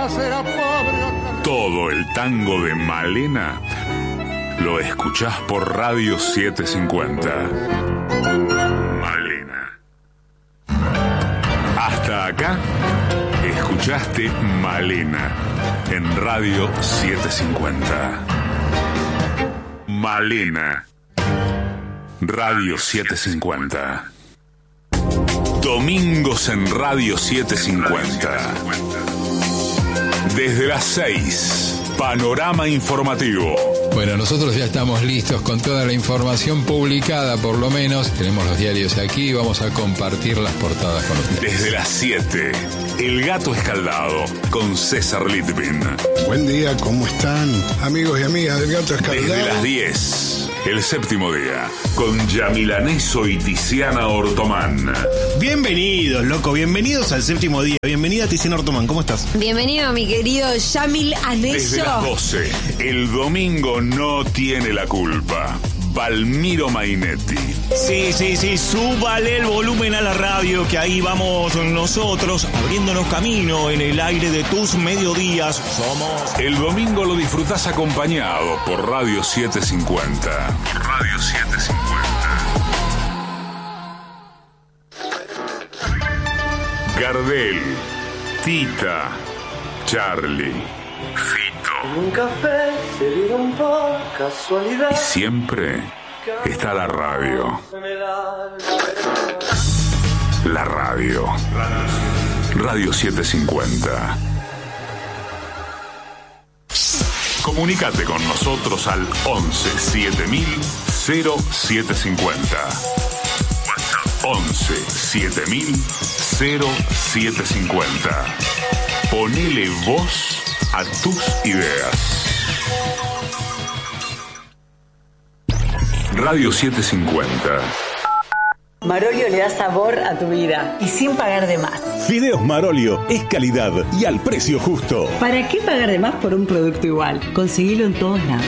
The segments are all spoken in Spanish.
será pobre. Todo el tango de Malena lo escuchás por Radio 750. Malena. Hasta acá escuchaste Malena en Radio 750. Malena. Radio 750. Domingos en Radio 750. Desde las 6, Panorama Informativo. Bueno, nosotros ya estamos listos con toda la información publicada, por lo menos. Tenemos los diarios aquí y vamos a compartir las portadas con ustedes. Desde las 7, El Gato Escaldado, con César Litvin. Buen día, ¿cómo están? Amigos y amigas del Gato Escaldado. Desde las 10, El Séptimo Día, con Yamila Neso y Tiziana Ortomán. Bienvenidos, loco, bienvenidos al Séptimo Día. Bienvenida, Tiziana Ortomán, ¿cómo estás? Bienvenido, mi querido Yamil Aneso. Desde las 12, El Domingo no tiene la culpa. Valmiro Mainetti. Sí, súbale el volumen a la radio, que ahí vamos nosotros, abriéndonos camino en el aire de tus mediodías. Somos... El domingo lo disfrutás acompañado por Radio 750. Por Radio 750. Gardel, Tita, Charlie, Fito. Un café se dieron por casualidad. Y siempre está la radio. La radio. Radio 750. Comunícate con nosotros al 11 7000 0750. WhatsApp 11 7000 0750. Ponele voz a tus ideas. Radio 750. Marolio le da sabor a tu vida y sin pagar de más. Fideos Marolio es calidad y al precio justo. ¿Para qué pagar de más por un producto igual? Conseguilo en todos lados.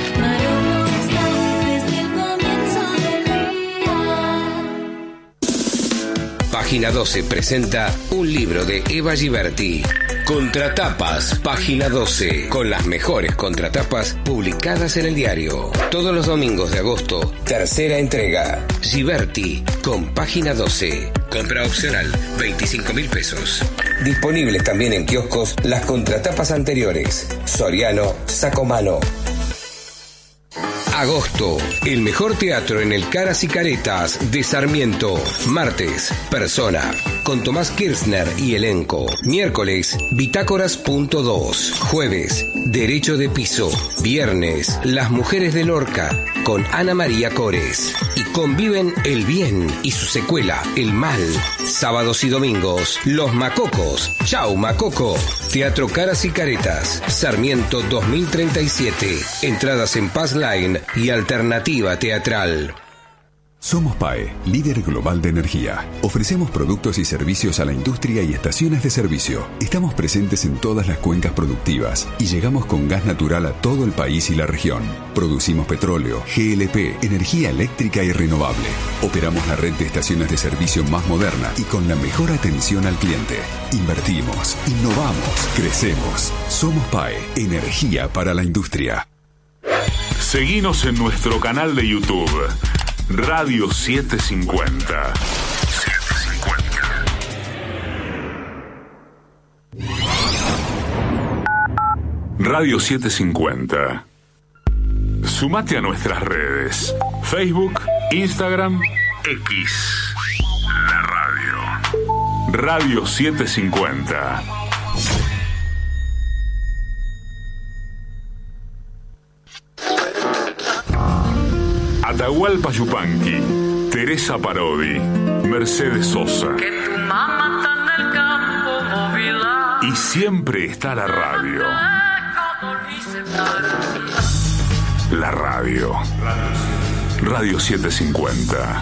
Página 12 presenta un libro de Eva Giberti. Contratapas, Página 12, con las mejores contratapas publicadas en el diario. Todos los domingos de agosto, tercera entrega. Giberti, con Página 12. Compra opcional, 25.000 pesos. Disponibles también en kioscos las contratapas anteriores. Soriano, Sacomano. Agosto, el mejor teatro en el Caras y Caretas de Sarmiento. Martes, Persona, con Tomás Kirchner y elenco. Miércoles, Bitácoras.2. Jueves, Derecho de Piso. Viernes, Las Mujeres de Lorca, con Ana María Cores. Y conviven el bien y su secuela, el mal. Sábados y domingos, Los Macocos. Chau, Macoco. Teatro Caras y Caretas, Sarmiento 2037. Entradas en Pass Line y Alternativa Teatral. Somos PAE, líder global de energía. Ofrecemos productos y servicios a la industria y estaciones de servicio. Estamos presentes en todas las cuencas productivas y llegamos con gas natural a todo el país y la región. Producimos petróleo, GLP, energía eléctrica y renovable. Operamos la red de estaciones de servicio más moderna y con la mejor atención al cliente. Invertimos, innovamos, crecemos. Somos PAE, energía para la industria. Seguinos en nuestro canal de YouTube. Radio 750. Radio 750. Sumate a nuestras redes. Facebook, Instagram, X. La radio. Radio 750. Atahualpa Yupanqui, Teresa Parodi, Mercedes Sosa. Que tu mamá está en el campo móvil. Y siempre está la radio. La radio. Radio 750.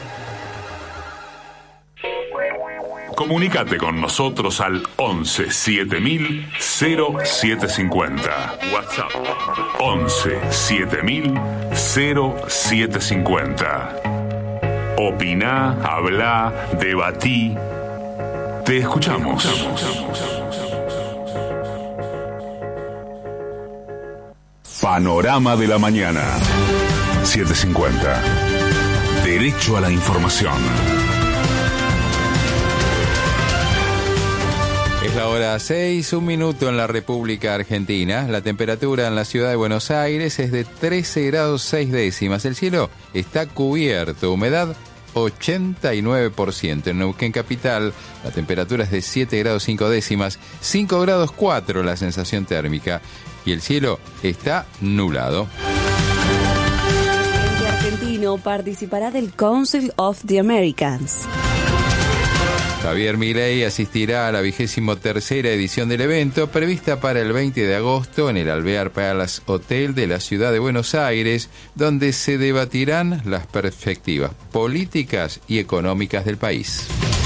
Comunícate con nosotros al 11 7000 0750. WhatsApp 11 7000 0750. Opiná, hablá, debatí. Te escuchamos. Panorama de la mañana. 7:50. Derecho a la información. Es la hora 6, 1 minuto en la República Argentina. La temperatura en la ciudad de Buenos Aires es de 13 grados 6 décimas. El cielo está cubierto, humedad 89%. En Neuquén capital la temperatura es de 7 grados 5 décimas, 5 grados 4 la sensación térmica y el cielo está nublado. El argentino participará del Council of the Americans. Javier Milei asistirá a la 23ª edición del evento, prevista para el 20 de agosto en el Alvear Palace Hotel de la ciudad de Buenos Aires, donde se debatirán las perspectivas políticas y económicas del país.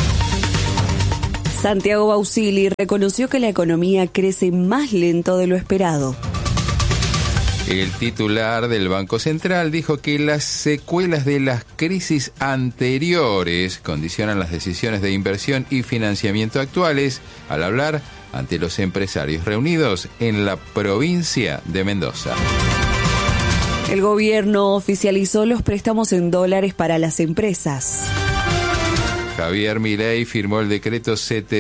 Santiago Bausili reconoció que la economía crece más lento de lo esperado. El titular del Banco Central dijo que las secuelas de las crisis anteriores condicionan las decisiones de inversión y financiamiento actuales al hablar ante los empresarios reunidos en la provincia de Mendoza. El gobierno oficializó los préstamos en dólares para las empresas. Javier Milei firmó el decreto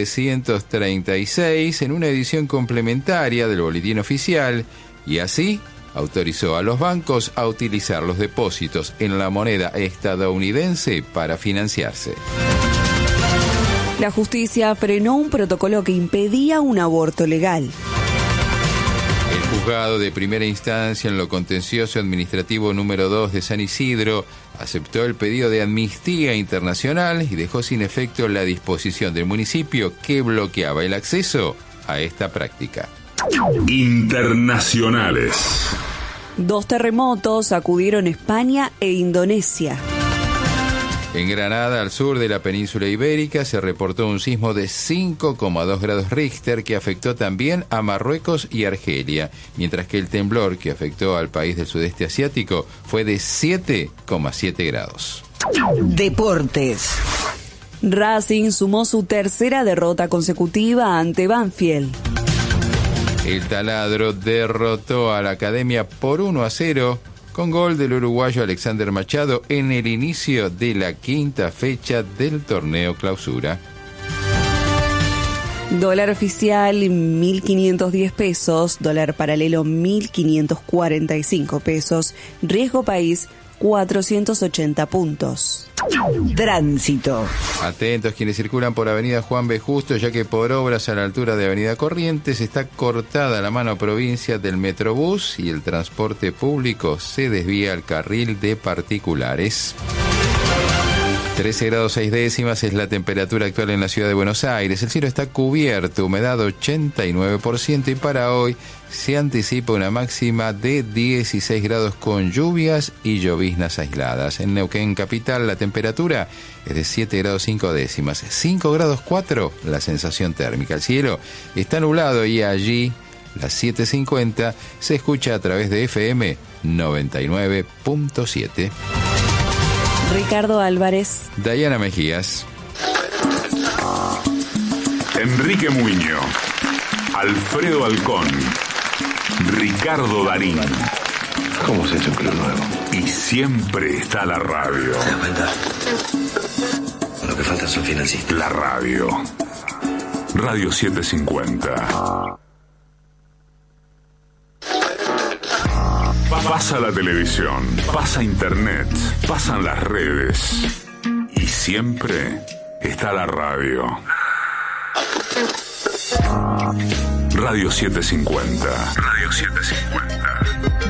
736 en una edición complementaria del Boletín Oficial y así autorizó a los bancos a utilizar los depósitos en la moneda estadounidense para financiarse. La justicia frenó un protocolo que impedía un aborto legal. El juzgado de primera instancia en lo contencioso administrativo número 2 de San Isidro aceptó el pedido de Amnistía Internacional y dejó sin efecto la disposición del municipio que bloqueaba el acceso a esta práctica. Internacionales. 2 terremotos sacudieron España e Indonesia. En Granada, al sur de la península ibérica, se reportó un sismo de 5,2 grados Richter que afectó también a Marruecos y Argelia, mientras que el temblor que afectó al país del sudeste asiático fue de 7,7 grados. Deportes. Racing sumó su tercera derrota consecutiva ante Banfield. El Taladro derrotó a la Academia por 1-0 con gol del uruguayo Alexander Machado en el inicio de la 5ª fecha del torneo Clausura. Dólar oficial 1.510 pesos, dólar paralelo 1.545 pesos, riesgo país 480 puntos. Tránsito. Atentos quienes circulan por Avenida Juan B. Justo, ya que por obras a la altura de Avenida Corrientes está cortada la mano provincia del Metrobús y el transporte público se desvía al carril de particulares. 13 grados 6 décimas es la temperatura actual en la ciudad de Buenos Aires. El cielo está cubierto, humedad 89% y para hoy se anticipa una máxima de 16 grados con lluvias y lloviznas aisladas. En Neuquén capital la temperatura es de 7 grados 5 décimas, 5 grados 4 la sensación térmica. El cielo está nublado y allí las 7:50 se escucha a través de FM 99.7. Ricardo Álvarez. Dayana Mejías. Enrique Muñoz. Alfredo Alcón. Ricardo Darín. ¿Cómo se ha hecho un club nuevo? Y siempre está la radio. ¿Te das cuenta? Lo que falta son financistas. La radio. Radio 750. Pasa la televisión, pasa internet, pasan las redes y siempre está la radio. Radio 750. Radio 750.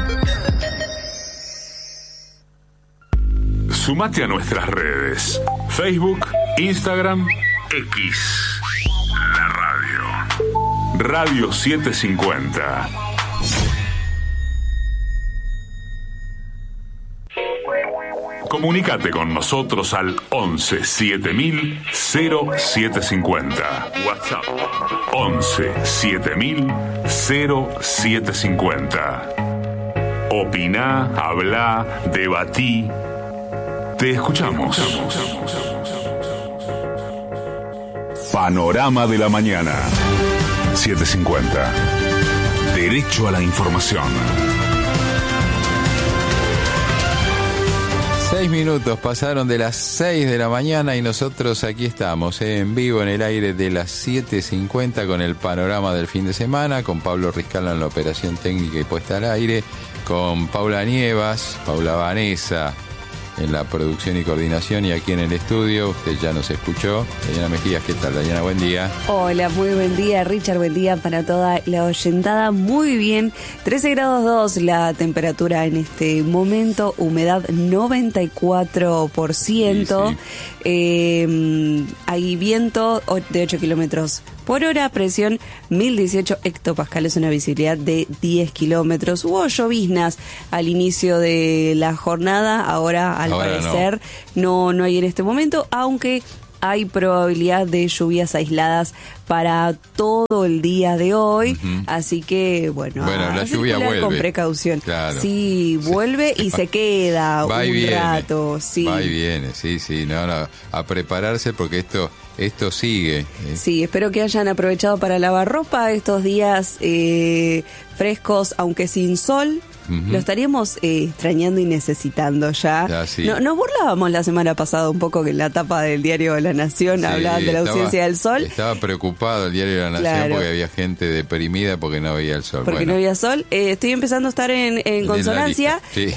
Sumate a nuestras redes. Facebook, Instagram, X. La radio. Radio 750. Comunicate con nosotros al 11 7000 0750. WhatsApp 11 7000 0750. Opiná, hablá, debatí. Te escuchamos. Panorama de la mañana. 750. Derecho a la información. 6 minutos pasaron de las 6 de la mañana y nosotros aquí estamos, en vivo en el aire de las 7:50 con el panorama del fin de semana, con Pablo Riscala en la operación técnica y puesta al aire, con Paula Nievas, Paula Vanessa en la producción y coordinación, y aquí en el estudio, usted ya nos escuchó, Dayana Mejías. ¿Qué tal, Dayana? Buen día. Hola, muy buen día, Richard, buen día para toda la oyentada. Muy bien, 13 grados 2 la temperatura en este momento, humedad 94%, sí. Hay viento de 8 kilómetros por hora, presión 1018 hectopascales, una visibilidad de 10 kilómetros. Hubo lloviznas al inicio de la jornada, ahora al parecer no hay en este momento, aunque hay probabilidad de lluvias aisladas para todo el día de hoy, así que bueno la lluvia vuelve con precaución. Claro. Sí, vuelve y se queda va un rato. Sí. Va y viene, sí, a prepararse porque esto sigue. Sí, espero que hayan aprovechado para lavar ropa estos días frescos, aunque sin sol. Lo estaríamos extrañando y necesitando ya. Sí. Nos burlábamos la semana pasada un poco que en la tapa del diario La Nación hablaban de la ausencia del sol. Estaba preocupado el diario La Nación porque había gente deprimida porque no veía el sol. Porque no había sol. Estoy empezando a estar en consonancia, sí.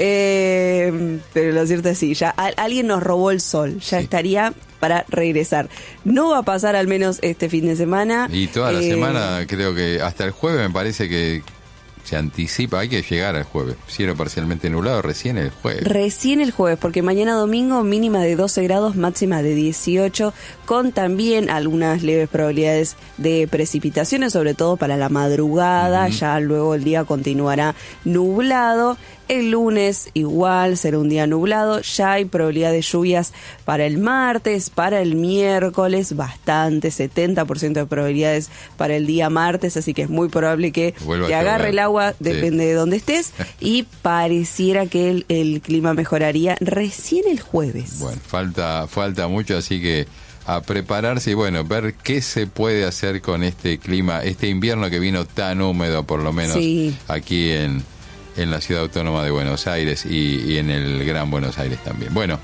Pero lo cierto es sí, ya alguien nos robó el sol. Ya estaría para regresar. No va a pasar al menos este fin de semana. Y toda la semana, creo que hasta el jueves me parece que se anticipa, hay que llegar al jueves. Cielo parcialmente nublado recién el jueves. Recién el jueves, porque mañana domingo mínima de 12 grados, máxima de 18, con también algunas leves probabilidades de precipitaciones, sobre todo para la madrugada. Ya luego el día continuará nublado. El lunes igual será un día nublado, ya hay probabilidad de lluvias para el martes, para el miércoles, bastante, 70% de probabilidades para el día martes, así que es muy probable que te agarre el agua, depende de dónde estés, y pareciera que el clima mejoraría recién el jueves. Bueno, falta mucho, así que a prepararse y ver qué se puede hacer con este clima, este invierno que vino tan húmedo, por lo menos aquí en la ciudad autónoma de Buenos Aires y en el Gran Buenos Aires también. Bueno,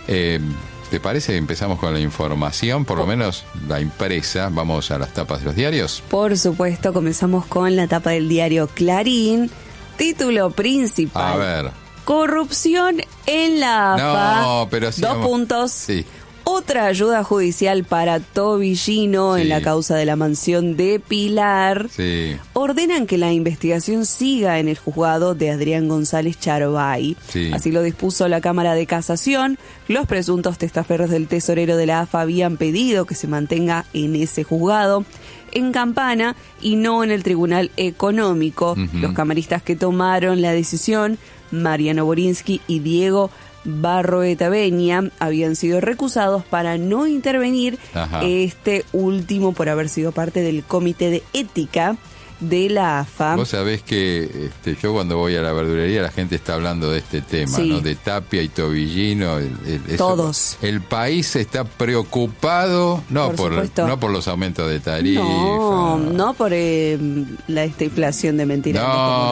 ¿te parece? Empezamos con la información, por lo menos la impresa. Vamos a las tapas de los diarios. Por supuesto, comenzamos con la tapa del diario Clarín. Título principal. A ver. Corrupción en la AFA. No, pero sí. 2 puntos. Sí. Otra ayuda judicial para Tobillino en la causa de la mansión de Pilar. Sí. Ordenan que la investigación siga en el juzgado de Adrián González Charbay. Sí. Así lo dispuso la Cámara de Casación. Los presuntos testaferros del tesorero de la AFA habían pedido que se mantenga en ese juzgado, en Campana, y no en el Tribunal Económico. Los camaristas que tomaron la decisión, Mariano Borinsky y Diego Barroeta Benia, habían sido recusados para no intervenir. Este último por haber sido parte del comité de ética de la AFA. Vos sabés que yo cuando voy a la verdulería la gente está hablando de este tema, ¿no? De Tapia y Tobillino. Todos. El país está preocupado, no por los aumentos de tarifa. No por esta inflación de mentiras.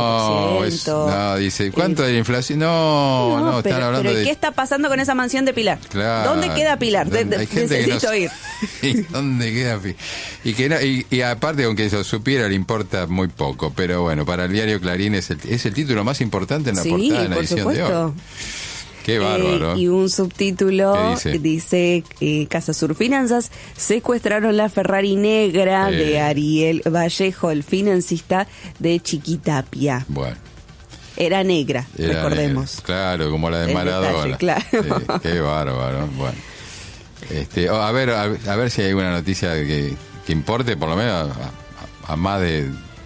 No, dice, ¿cuánto de la inflación? No, están hablando pero de... ¿qué está pasando con esa mansión de Pilar? Claro. ¿Dónde queda Pilar? Necesito ir. ¿Dónde queda Pilar? Y aparte, aunque eso supiera, le importa muy poco, pero bueno, para el diario Clarín es el título más importante en la portada de la edición de hoy. Qué bárbaro. Y un subtítulo dice Casa Sur Finanzas secuestraron la Ferrari negra de Ariel Vallejo, el financista de Chiquitapia. Bueno. Era negra, recordemos. Negra. Claro, como la de Maradona. Claro. Qué bárbaro. Bueno. A ver si hay una noticia que importe, por lo menos a más de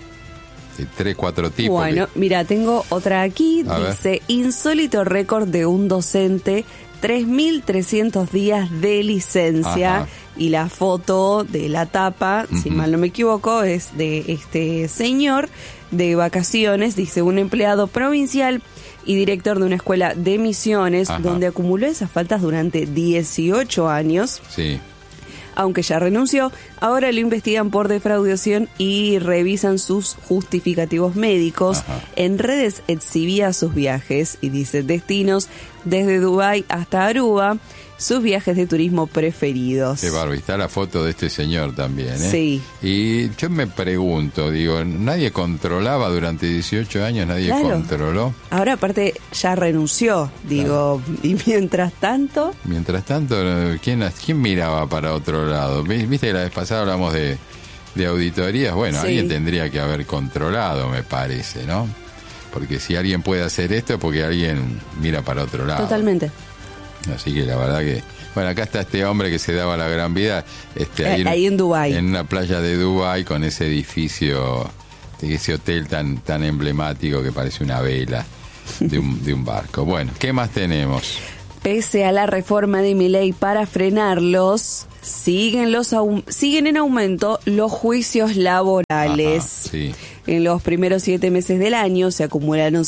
3-4 tipos. Bueno, mira, tengo otra aquí. Dice, insólito récord de un docente, 3.300 días de licencia. Y la foto de la tapa, si mal no me equivoco, es de este señor de vacaciones. Dice, un empleado provincial y director de una escuela de Misiones, donde acumuló esas faltas durante 18 años. Sí. Aunque ya renunció, ahora lo investigan por defraudación y revisan sus justificativos médicos. En redes exhibía sus viajes y dice destinos desde Dubái hasta Aruba, sus viajes de turismo preferidos. Qué bárbaro, está la foto de este señor también, ¿eh? Sí. Y yo me pregunto, digo, nadie controlaba durante 18 años, nadie controló. Ahora aparte ya renunció, digo, y mientras tanto, ¿quién miraba para otro lado? Viste que la vez pasada hablamos de auditorías, bueno, sí, alguien tendría que haber controlado, me parece, ¿no? Porque si alguien puede hacer esto es porque alguien mira para otro lado. Totalmente. Así que la verdad que... Bueno, acá está este hombre que se daba la gran vida. Ahí en Dubái. En una playa de Dubái con ese edificio, ese hotel tan emblemático que parece una vela de un barco. Bueno, ¿qué más tenemos? Pese a la reforma de Milei para frenarlos, siguen en aumento los juicios laborales. Ajá, sí. En los primeros 7 meses del año se acumularon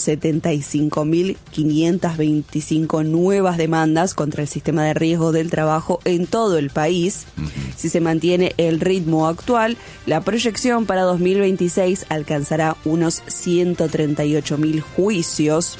75.525 nuevas demandas contra el sistema de riesgo del trabajo en todo el país. Uh-huh. Si se mantiene el ritmo actual, la proyección para 2026 alcanzará unos 138.000 juicios,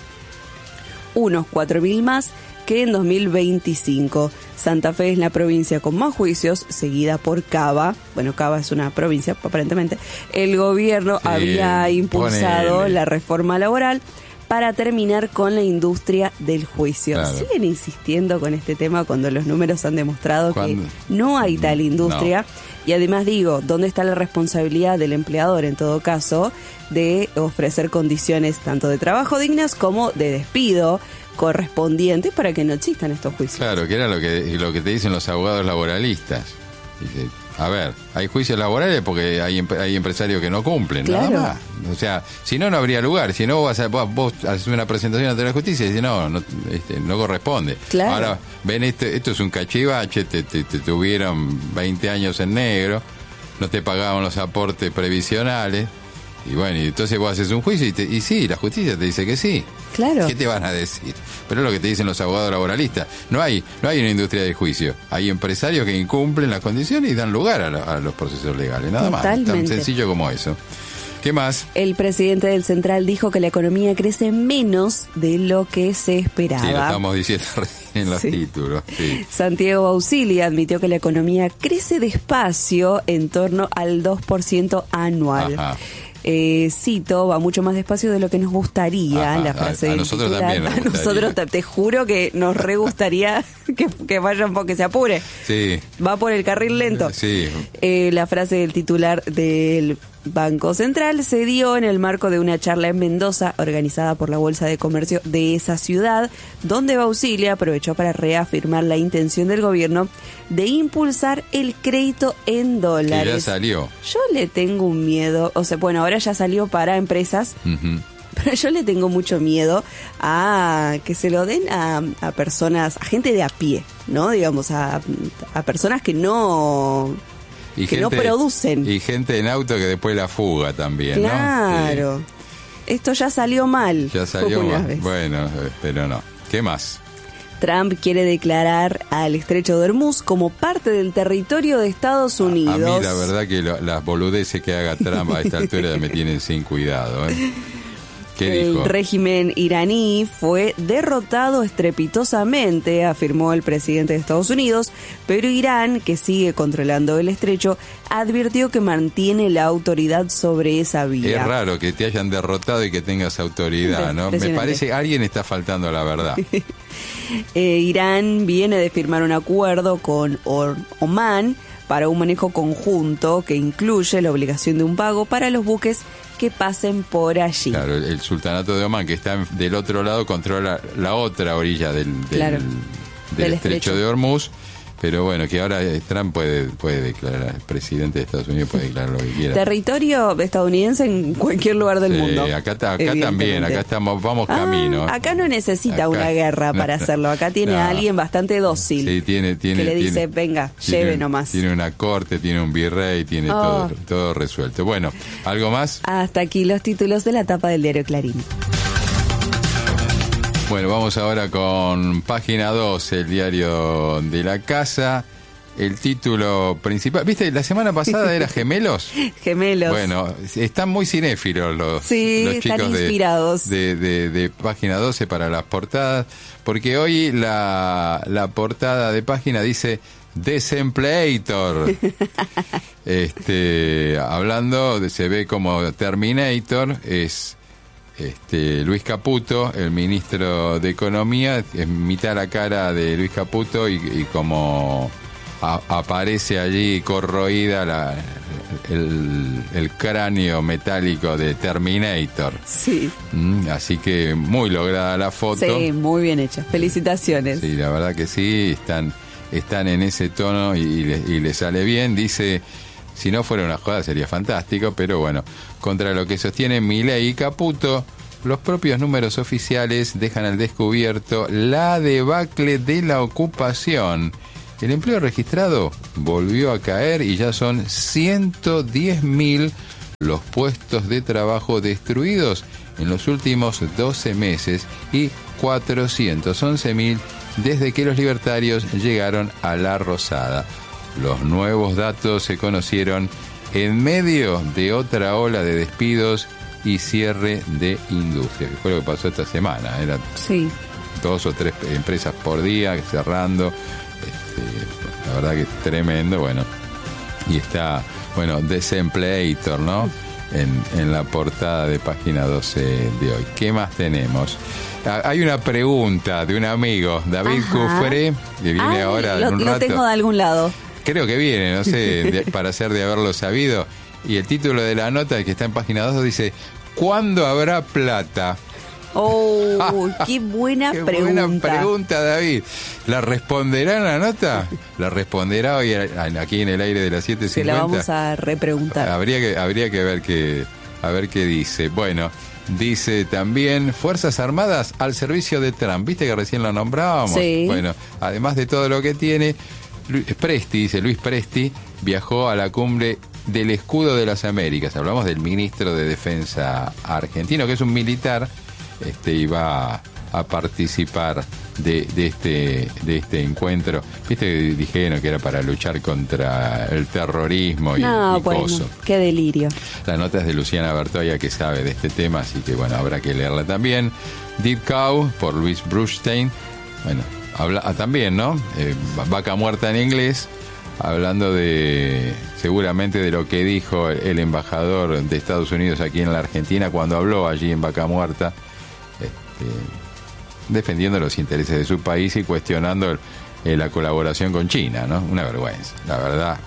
unos 4.000 más que en 2025. Santa Fe es la provincia con más juicios, seguida por Cava. Bueno, Cava es una provincia, aparentemente. El gobierno había impulsado la reforma laboral para terminar con la industria del juicio. Claro. Siguen insistiendo con este tema cuando los números han demostrado que no hay tal industria. No. Y además digo, ¿dónde está la responsabilidad del empleador, en todo caso, de ofrecer condiciones tanto de trabajo dignas como de despido correspondientes para que no existan estos juicios? Claro, que era lo que te dicen los abogados laboralistas. Dice, a ver, hay juicios laborales porque hay empresarios que no cumplen, claro, nada más. O sea, si no, no habría lugar. Si no, vos haces una presentación ante la justicia y dices, no corresponde. Claro. Ahora, ven, esto es un cachivache, te tuvieron 20 años en negro, no te pagaban los aportes previsionales. Y bueno, y entonces vos haces un juicio y sí, la justicia te dice que sí. Claro. ¿Qué te van a decir? Pero es lo que te dicen los abogados laboralistas. No hay una industria del juicio. Hay empresarios que incumplen las condiciones y dan lugar a los procesos legales. Nada Totalmente. Más. Tan sencillo como eso. ¿Qué más? El presidente del Central dijo que la economía crece menos de lo que se esperaba. Sí, lo estamos diciendo recién en los títulos. Sí. Santiago Bausili admitió que la economía crece despacio, en torno al 2% anual. Ajá. Cito, va mucho más despacio de lo que nos gustaría. Ajá, la frase a nosotros titular. También nos gustaría. A nosotros te juro que nos re gustaría que vaya un poco, que se apure. Sí. Va por el carril lento. Sí. La frase del titular del Banco Central se dio en el marco de una charla en Mendoza organizada por la Bolsa de Comercio de esa ciudad, donde Bausili aprovechó para reafirmar la intención del gobierno de impulsar el crédito en dólares. Que ya salió. Yo le tengo un miedo, o sea, bueno, ahora ya salió para empresas, pero yo le tengo mucho miedo a que se lo den a personas, a gente de a pie, ¿no? Digamos, a personas que no producen. Y gente en auto que después la fuga también, claro. ¿no? Sí. Esto ya salió mal. Ya salió mal. Bueno, pero no. ¿Qué más? Trump quiere declarar al Estrecho de Hormuz como parte del territorio de Estados Unidos. A mí la verdad que las boludeces que haga Trump a esta altura me tienen sin cuidado, ¿eh? El régimen iraní fue derrotado estrepitosamente, afirmó el presidente de Estados Unidos, pero Irán, que sigue controlando el estrecho, advirtió que mantiene la autoridad sobre esa vía. Es raro que te hayan derrotado y que tengas autoridad, ¿no? Me parece que alguien está faltando a la verdad. Irán viene de firmar un acuerdo con Omán para un manejo conjunto que incluye la obligación de un pago para los buques que pasen por allí. Claro, el sultanato de Omán, que está del otro lado, controla la otra orilla del estrecho de Hormuz. Pero bueno, que ahora Trump puede declarar, el presidente de Estados Unidos puede declarar lo que quiera. Territorio estadounidense en cualquier lugar del mundo. Acá también, acá vamos camino. Acá no necesita una guerra para hacerlo. Acá tiene a alguien bastante dócil. Sí, tiene que le dice, venga, lleve nomás. Tiene una corte, tiene un virrey, tiene todo resuelto. Bueno, ¿algo más? Hasta aquí los títulos de la tapa del diario Clarín. Bueno, vamos ahora con Página 2, el diario de la casa. el título principal. ¿Viste? La semana pasada era Gemelos. Gemelos. Bueno, están muy cinéfilos los están chicos inspirados. de Página 12 para las portadas, porque hoy la portada de Página dice Desempleator. Hablando, se ve como Terminator, es Luis Caputo, el ministro de Economía, es mitad la cara de Luis Caputo y como aparece allí corroída el cráneo metálico de Terminator. Sí. Así que muy lograda la foto. Sí, muy bien hecha. Felicitaciones. Sí, la verdad que sí, están en ese tono y le sale bien. Dice, si no fuera una joda sería fantástico, pero bueno, contra lo que sostienen Milei y Caputo, los propios números oficiales dejan al descubierto la debacle de la ocupación. El empleo registrado volvió a caer y ya son 110.000 los puestos de trabajo destruidos en los últimos 12 meses y 411.000 desde que los libertarios llegaron a la Rosada. Los nuevos datos se conocieron en medio de otra ola de despidos y cierre de industria, que fue lo que pasó esta semana. Eran 2 o 3 empresas por día cerrando. La verdad que es tremendo. Bueno, y está, Desempleator, ¿no? En la portada de Página 12 de hoy. ¿Qué más tenemos? Hay una pregunta de un amigo, David Cufré, que viene ahora en un rato. Lo tengo de algún lado. Creo que viene, no sé, para ser de haberlo sabido. Y el título de la nota, que está en Página 2, dice: ¿cuándo habrá plata? Oh, qué buena pregunta. Buena pregunta, David. ¿La responderá en la nota? ¿La responderá hoy aquí en el aire de las 7:50? Se la vamos a repreguntar. Habría que ver qué dice. Bueno, dice también Fuerzas Armadas al servicio de Trump. ¿Viste que recién lo nombrábamos? Sí. Bueno, además de todo lo que tiene, Luis Presti viajó a la cumbre del Escudo de las Américas. Hablamos del ministro de Defensa argentino, que es un militar, y va a participar de este encuentro. Viste que dijeron que era para luchar contra el terrorismo y coso. Qué delirio. La nota es de Luciana Bertoya, que sabe de este tema, así que habrá que leerla también. Deep Cow, por Luis Brustein. Bueno, habla también, ¿no? Vaca muerta en inglés, hablando seguramente de lo que dijo el embajador de Estados Unidos aquí en la Argentina cuando habló allí en Vaca Muerta, defendiendo los intereses de su país y cuestionando la colaboración con China, ¿no? Una vergüenza, la verdad,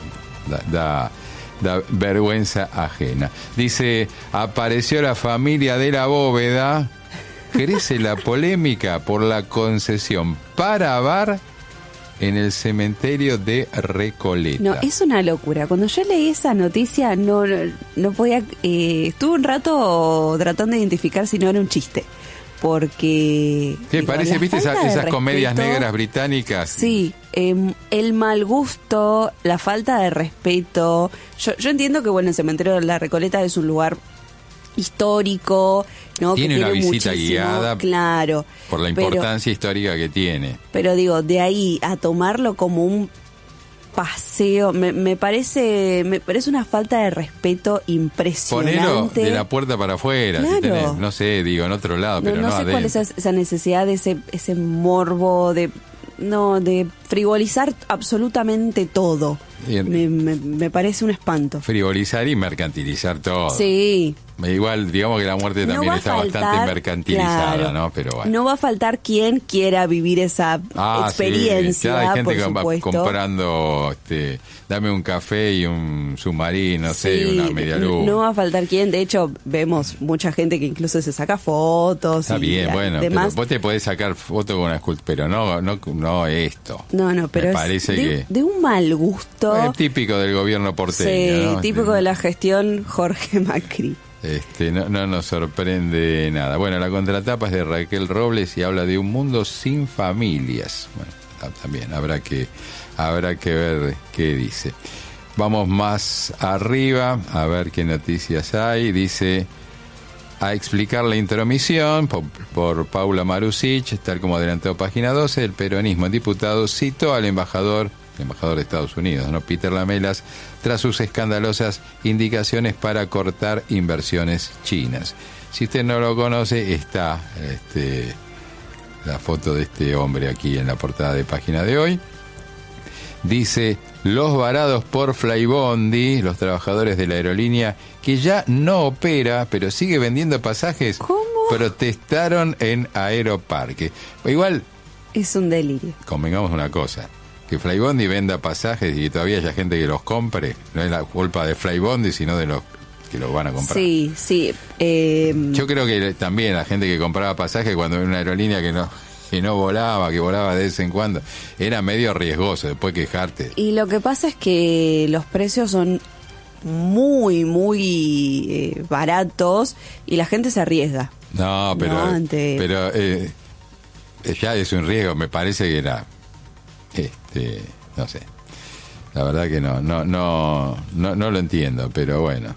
da vergüenza ajena. Dice, apareció la familia de la bóveda, crece la polémica por la concesión para bar en el cementerio de Recoleta. No, es una locura. Cuando yo leí esa noticia no podía... estuve un rato tratando de identificar si no era un chiste. Porque... ¿Qué parece? ¿Viste esas comedias negras británicas? Sí, el mal gusto, la falta de respeto. Yo entiendo que, el cementerio de la Recoleta es un lugar histórico, ¿no? Tiene una visita guiada, claro, por la importancia histórica que tiene. Pero digo, de ahí a tomarlo como un paseo, me parece una falta de respeto impresionante. Ponelo de la puerta para afuera, claro. Si tenés, no sé, en otro lado, pero no sé adentro. Cuál es esa necesidad de ese morbo de frivolizar absolutamente todo. Me parece un espanto. Frivolizar y mercantilizar todo. Sí. Igual, digamos que la muerte también está bastante mercantilizada, claro, ¿no? Pero bueno. No va a faltar quien quiera vivir esa experiencia, sí. Ya hay gente por supuesto. comprando, dame un café y un submarino, una media luz. No va a faltar quien, de hecho, vemos mucha gente que incluso se saca fotos. Está bien, demás. Pero vos te podés sacar fotos con una escultura, pero no esto. No, pero me parece de un mal gusto. Es típico del gobierno porteño, sí, ¿no? Típico de la gestión Jorge Macri. No nos sorprende nada. Bueno, la contratapa es de Raquel Robles y habla de un mundo sin familias. Bueno, también habrá que ver qué dice. Vamos más arriba a ver qué noticias hay. Dice, a explicar la intromisión por Paula Marusic, tal como adelantó Página 12, el peronismo en diputados citó al embajador el embajador de Estados Unidos, ¿no? Peter Lamelas, tras sus escandalosas indicaciones para cortar inversiones chinas. Si usted no lo conoce, está la foto de este hombre aquí en la portada de página de hoy. Dice: los varados por Flybondi, los trabajadores de la aerolínea que ya no opera, pero sigue vendiendo pasajes, ¿cómo? Protestaron en Aeroparque. Igual es un delirio. Convengamos una cosa, que Flybondi venda pasajes y que todavía haya gente que los compre, no es la culpa de Flybondi, sino de los que los van a comprar. Sí, sí. Yo creo que también la gente que compraba pasajes cuando era una aerolínea que no volaba, que volaba de vez en cuando, era medio riesgoso después quejarte. Y lo que pasa es que los precios son muy, muy baratos y la gente se arriesga. No, pero ya es un riesgo, me parece que era, no sé, la verdad que no lo entiendo, pero bueno.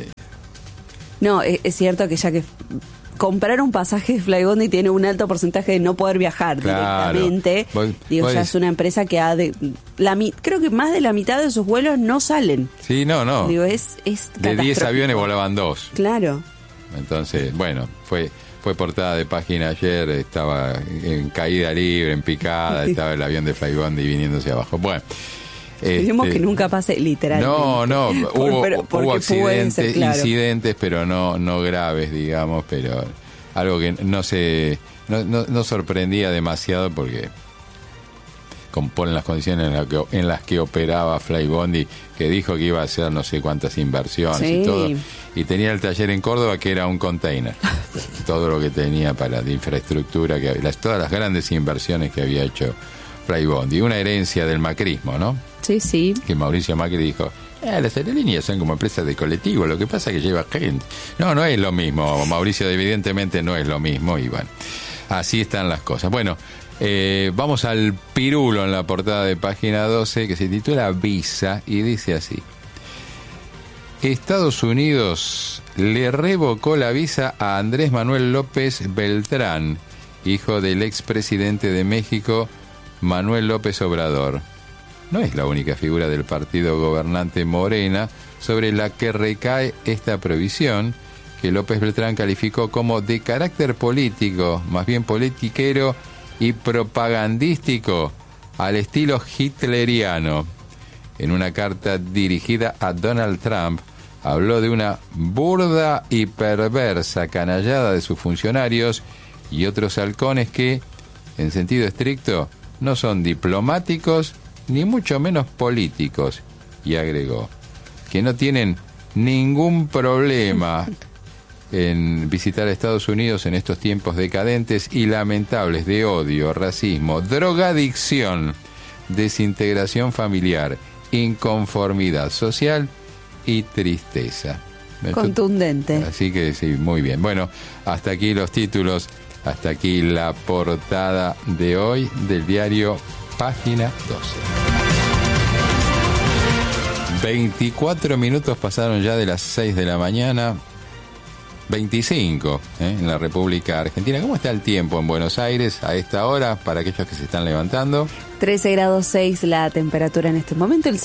No, es cierto que ya que comprar un pasaje de Flybondi tiene un alto porcentaje de no poder viajar directamente. Ya es una empresa que creo que más de la mitad de sus vuelos no salen. Sí, no. Digo, es de 10 aviones volaban 2. Claro. Entonces, bueno, fue portada de página ayer, estaba en caída libre, en picada, estaba el avión de Flybondi viniéndose abajo. Bueno. Esperemos que nunca pase literalmente. No, hubo accidentes, claro, incidentes, pero no graves, digamos, pero algo que no sorprendía demasiado porque ponen las condiciones en las que operaba Flybondi, que dijo que iba a hacer no sé cuántas inversiones y todo, y tenía el taller en Córdoba que era un container, todo lo que tenía de infraestructura, todas las grandes inversiones que había hecho Flybondi, una herencia del macrismo, ¿no? Sí. Que Mauricio Macri dijo, las aerolíneas son como empresas de colectivo, lo que pasa es que lleva gente. No es lo mismo, Mauricio, evidentemente no es lo mismo, y bueno, así están las cosas. Bueno, vamos al pirulo en la portada de página 12, que se titula Visa, y dice así: Estados Unidos le revocó la visa a Andrés Manuel López Beltrán, hijo del expresidente de México, Manuel López Obrador. No es la única figura del partido gobernante Morena sobre la que recae esta prohibición, que López Beltrán calificó como de carácter político, más bien politiquero y propagandístico, al estilo hitleriano. En una carta dirigida a Donald Trump, habló de una burda y perversa canallada de sus funcionarios y otros halcones que, en sentido estricto, no son diplomáticos ni mucho menos políticos, y agregó que no tienen ningún problema en visitar a Estados Unidos en estos tiempos decadentes y lamentables de odio, racismo, drogadicción, desintegración familiar, inconformidad social y tristeza. Contundente. Así que sí, muy bien. Bueno, hasta aquí los títulos, hasta aquí la portada de hoy del diario Página 12. 24 minutos pasaron ya de las 6 de la mañana. 25 en la República Argentina. ¿Cómo está el tiempo en Buenos Aires a esta hora para aquellos que se están levantando? 13 grados 6 la temperatura en este momento.